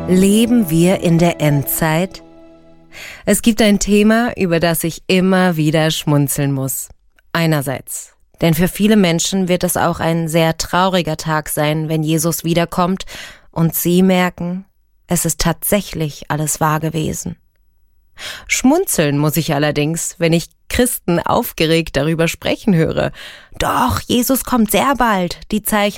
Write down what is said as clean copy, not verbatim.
Leben wir in der Endzeit? Es gibt ein Thema, über das ich immer wieder schmunzeln muss. Einerseits, denn für viele Menschen wird es auch ein sehr trauriger Tag sein, wenn Jesus wiederkommt und sie merken, es ist tatsächlich alles wahr gewesen. Schmunzeln muss ich allerdings, wenn ich Christen aufgeregt darüber sprechen höre. Doch, Jesus kommt sehr bald, die Zeichen